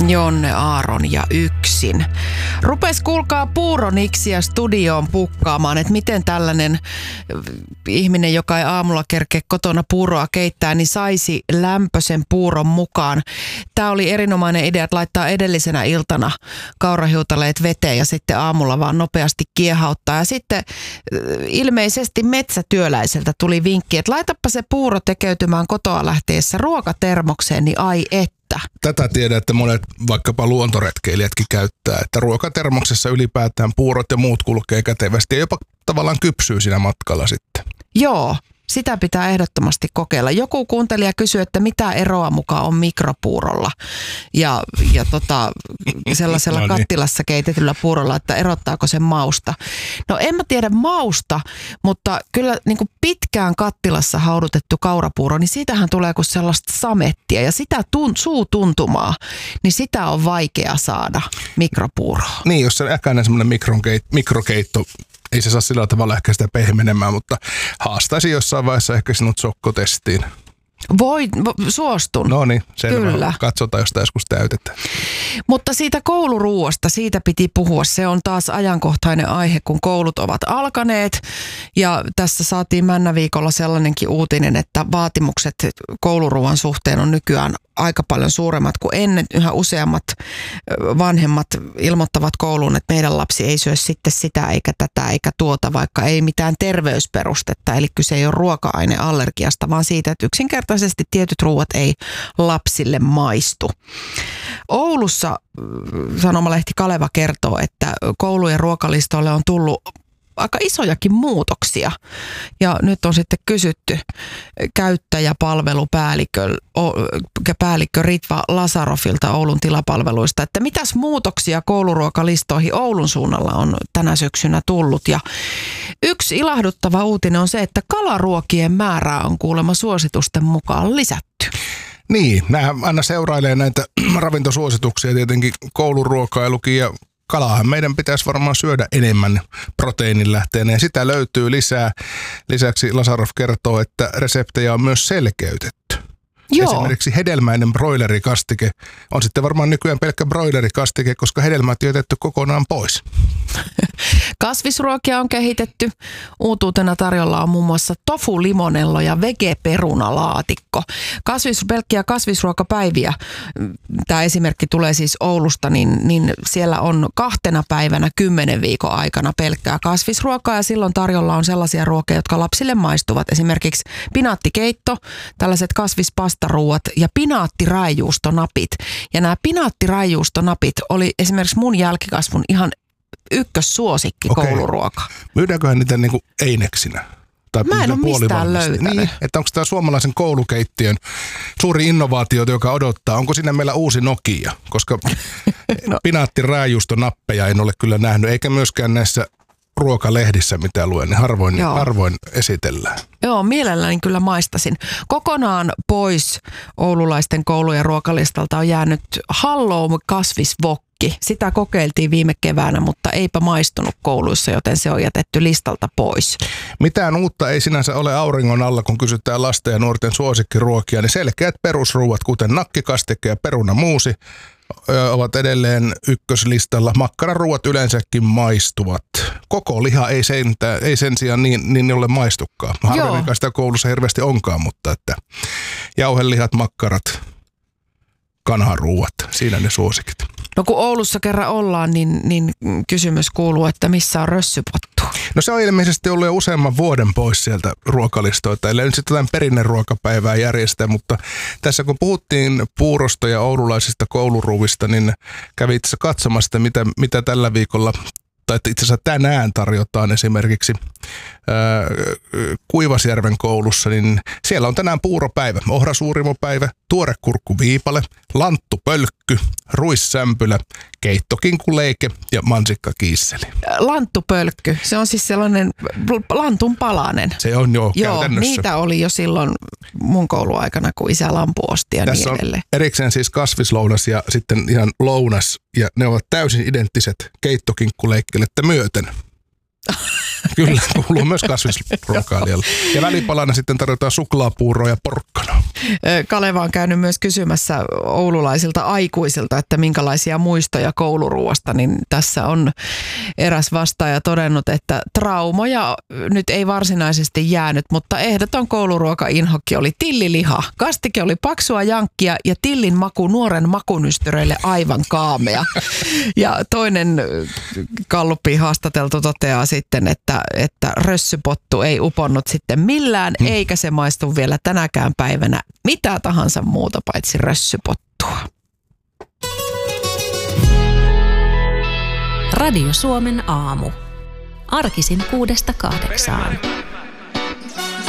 Jonne Aaron ja yksin. Rupes kuulkaa puuroniksiä studioon pukkaamaan, että miten tällainen ihminen, joka ei aamulla kerkeä kotona puuroa keittää, niin saisi lämpöisen puuron mukaan. Tämä oli erinomainen idea, että laittaa edellisenä iltana kaurahiutaleet veteen ja sitten aamulla vaan nopeasti kiehauttaa. Ja sitten ilmeisesti metsätyöläiseltä tuli vinkki, että laitapa se puuro tekeytymään kotoa lähteessä ruokatermokseen, niin ai että. Tätä tiedän, että monet vaikkapa luontoretkeilijätkin käyttää, että ruokatermoksessa ylipäätään puurot ja muut kulkee kätevästi ja jopa tavallaan kypsyy siinä matkalla sitten. Joo, sitä pitää ehdottomasti kokeilla. Joku kuuntelija kysyi, että mitä eroa mukaan on mikropuurolla ja sellaisella No niin. kattilassa keitetyllä puurolla, että erottaako se mausta. No en mä tiedä mausta, mutta kyllä niin kuin pitkään kattilassa haudutettu kaurapuuro, niin siitähän tulee kuin sellaista samettia ja sitä suutuntumaa, niin sitä on vaikea saada mikropuuroa. Niin, jos se äkäinen semmoinen mikrokeitto, ei se saa sillä tavalla ehkä sitä pehmenemään, mutta haastaisin jossain vaiheessa ehkä sinut sokkotestiin. Suostun. No niin, selvä. Kyllä. Katsotaan, jos sitä joskus täytetään. Mutta siitä kouluruuasta, siitä piti puhua. Se on taas ajankohtainen aihe, kun koulut ovat alkaneet. Ja tässä saatiin Männäviikolla sellainenkin uutinen, että vaatimukset kouluruuan suhteen on nykyään aika paljon suuremmat kuin ennen. Yhä useammat vanhemmat ilmoittavat kouluun, että meidän lapsi ei syö sitten sitä eikä tätä eikä tuota, vaikka ei mitään terveysperustetta. Eli kyse ei ole ruoka-aineallergiasta, vaan siitä, että yksinkertaisesti tietyt ruuat ei lapsille maistu. Oulussa sanomalehti Kaleva kertoo, että koulujen ruokalistoille on tullut aika isojakin muutoksia. Ja nyt on sitten kysytty käyttäjäpalvelupäällikkö Ritva Lasarofilta Oulun tilapalveluista, että mitäs muutoksia kouluruokalistoihin Oulun suunnalla on tänä syksynä tullut. Ja yksi ilahduttava uutinen on se, että kalaruokien määrää on kuulemma suositusten mukaan lisätty. Niin, nämä aina seurailee näitä ravintosuosituksia tietenkin kouluruokailukin ja kalaahan meidän pitäisi varmaan syödä enemmän proteiinilähteenä ja sitä löytyy lisää. Lisäksi Lasarov kertoo, että reseptejä on myös selkeytetty. Joo. Esimerkiksi hedelmäinen broilerikastike on sitten varmaan nykyään pelkkä broilerikastike, koska hedelmät on jätetty kokonaan pois. Kasvisruokia on kehitetty. Uutuutena tarjolla on muun muassa tofu, limonello ja vegeperunalaatikko. Pelkkiä kasvisruokapäiviä. Tämä esimerkki tulee siis Oulusta, niin siellä on 2 päivänä 10 viikon aikana pelkkää kasvisruokaa ja silloin tarjolla on sellaisia ruokia, jotka lapsille maistuvat. Esimerkiksi pinaattikeitto, tällaiset kasvispastaruuat ja pinaattiraijuustonapit. Ja nämä pinaattiraijuustonapit oli esimerkiksi mun jälkikasvun ihan ykkössuosikki kouluruoka. Myydäänköhän niitä niin kuin eineksinä? Tai mä en ole mistään löytänyt. Niin, että onko tämä suomalaisen koulukeittiön suuri innovaatio, joka odottaa? Onko siinä meillä uusi Nokia? Koska pinaattiraajuustonappeja en ole kyllä nähnyt, eikä myöskään näissä ruokalehdissä, mitä luen, niin harvoin esitellään. Joo, mielelläni kyllä maistasin. Kokonaan pois oululaisten koulujen ruokalistalta on jäänyt Halloum kasvisvokki. Sitä kokeiltiin viime keväänä, mutta eipä maistunut kouluissa, joten se on jätetty listalta pois. Mitään uutta ei sinänsä ole auringon alla, kun kysytään lasten ja nuorten suosikkiruokia, niin selkeät perusruuat, kuten nakkikastike ja perunamuusi, ovat edelleen ykköslistalla. Makkararuuat yleensäkin maistuvat. Koko liha ei sen sijaan niin ole maistukaan. Harvemmin sitä koulussa hirveästi onkaan, mutta että jauhelihat, makkarat, kanharuuat, siinä ne suosikit. No kun Oulussa kerran ollaan, niin kysymys kuuluu, että missä on rössypottu? No se on ilmeisesti ollut jo useamman vuoden pois sieltä ruokalistoilta. Eli nyt sitten jotain perinneruokapäivää järjestää, mutta tässä kun puhuttiin puurosta ja oululaisista kouluruuvista, niin kävi itse katsomassa, mitä tällä viikolla tai itse asiassa tänään tarjotaan esimerkiksi Kuivasjärven koulussa, niin siellä on tänään puuropäivä, ohrasuurimopäivä, tuorekurkkuviipale, lanttupölkky, ruissämpylä, keittokinkuleike ja mansikkakiisseli. Lanttupölkky, se on siis sellainen lantun palanen. Se on jo käytännössä. Niitä oli jo silloin mun kouluaikana, kun isä lampu osti ja tässä niin edelleen. On erikseen siis kasvislounas ja sitten ihan lounas ja ne ovat täysin identtiset keittokinkkuleikkelettä myöten. Kyllä, kuuluu myös kasvisruokailijalle. Ja välipalana sitten tarjotaan suklaapuuroa ja porkkanaa. Kaleva on käynyt myös kysymässä oululaisilta aikuisilta, että minkälaisia muistoja kouluruoasta, niin tässä on eräs vastaaja todennut, että traumoja nyt ei varsinaisesti jäänyt, mutta ehdoton kouluruoka-inhokki oli tilliliha. Kastike oli paksua jankkia ja tillin maku nuoren makunystyröille aivan kaamea. Ja toinen Gallupin haastateltu toteaa sitten, että rössypottu ei uponnut sitten millään, eikä se maistu vielä tänäkään päivänä mitä tahansa muuta paitsi rössypottua. Radio Suomen aamu. Arkisin 6–8.